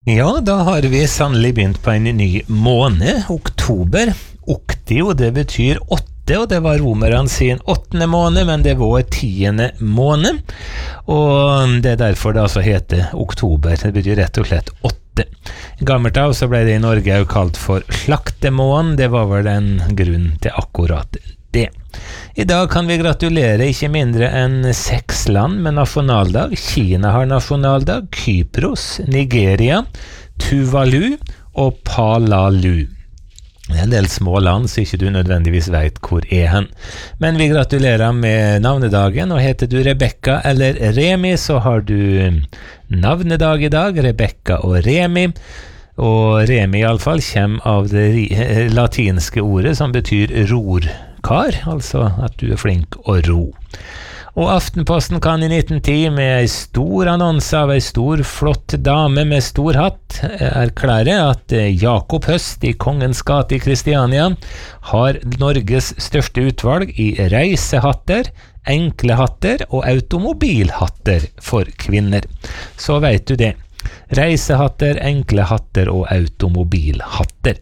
Ja, da har vi sannelig begynt på en ny måned, oktober. Oktio, det betyr 8, og det var romerne sin 8. måned, men det var 10. måned. Og det er derfor det altså heter oktober. Det betyr rett og slett 8. Gammelt av så ble det i Norge jo kalt for slaktemånen. Det var vel en grunn til akkurat det. I dag kan vi gratulere ikke mindre enn 6 land med nasjonaldag. Kina har nasjonaldag, Kypros, Nigeria, Tuvalu og Palalu. Det er en del små land, så ikke du nødvendigvis vet hvor er hen. Men vi gratulerer med navnedagen, og heter du Rebecca eller Remi, så har du navnedag i dag, Rebecca og Remi. Og Remi i alle fall kommer av det latinske ordet som betyr rorkar, altså at du er flink å ro. Og Aftenposten kan i 1910 med en stor annonse av en stor, flott dame med stor hatt erklære at Jakob Høst i Kongens gate i Kristiania har Norges største utvalg i reisehatter, enkle hatter og automobilhatter for kvinner. Så vet du det. Reisehatter, enkle hatter og automobilhatter.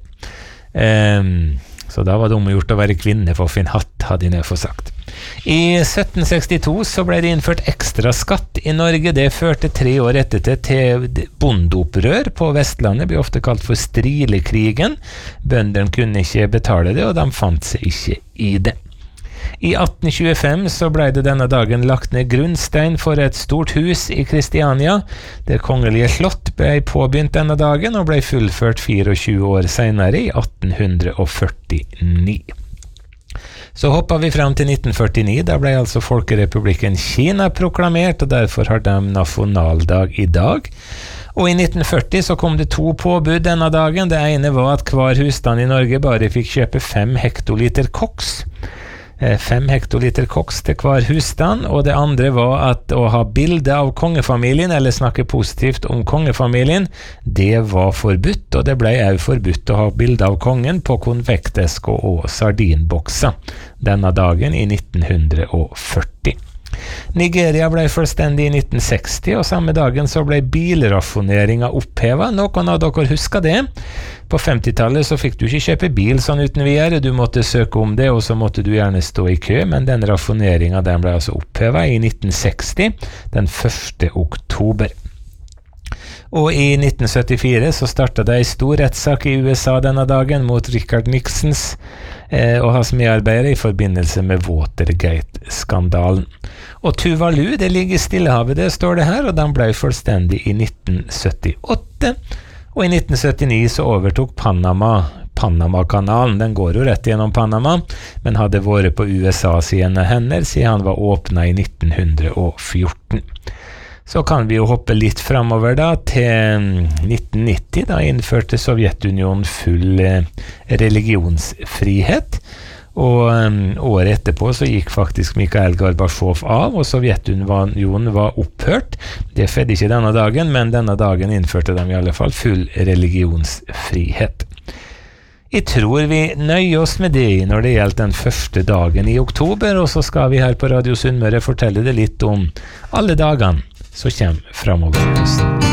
Så da var det omgjort å være kvinne for å finne hatt, hadde jeg få sagt. I 1762 så ble det innført ekstra skatt i Norge. Det førte 3 år etter til bondeopprør på Vestlandet, ble ofte kalt for Strilekrigen. Bøndene kunne ikke betale det, og de fant seg ikke i det. I 1825 så ble det denne dagen lagt ned grunnstein for et stort hus i Kristiania. Det kongelige slott ble påbegynt denne dagen og ble fullført 24 år senere, i 1849. Så hoppet vi frem til 1949, da ble altså Folkerepublikken Kina proklamert, og derfor har de nasjonaldag i dag. Og i 1940 så kom det 2 påbud denne dagen. Det ene var at hver husstand i Norge bare fikk kjøpe 5 hektoliter koks. 5 hektoliter koks til hver husstand, og det andre var at å ha bilde av kongefamilien, eller snakke positivt om kongefamilien, det var forbudt, og det ble også forbudt å ha bilde av kongen på konfektesker og sardinbokser denne dagen i 1940. Nigeria ble fullstendig i 1960, og samme dagen så ble bilraffoneringen opphevet. Noen av dere husker det? På 50-tallet så fikk du ikke kjøpe bil sånn uten videre, du måtte søke om det, og så måtte du gjerne stå i kø, men den raffoneringen den ble altså opphevet i 1960, den 1. oktober. Og i 1974 så startet det en stor rettssak i USA denne dagen mot Richard Nixons og hans medarbeidere i forbindelse med Watergate-skandalen. Og Tuvalu, det ligger i Stillehavet, det står det her, og den ble fullstendig i 1978. Og i 1979 så overtok Panama-kanalen. Den går jo rett gjennom Panama, men hadde vært på USA sine hender siden han var åpnet i 1914. Så kan vi jo hoppe litt fremover da, til 1990, da innførte Sovjetunionen full religionsfrihet, og året etterpå så gikk faktisk Mikhail Gorbatsjov av, og Sovjetunionen var opphørt. Det skjedde ikke denne dagen, men denne dagen innførte de i alle fall full religionsfrihet. Jeg tror vi nøyer oss med det når det gjelder den første dagen i oktober, og så skal vi her på Radio Sunnmøre fortelle det litt om alle dagene som kommer fremover.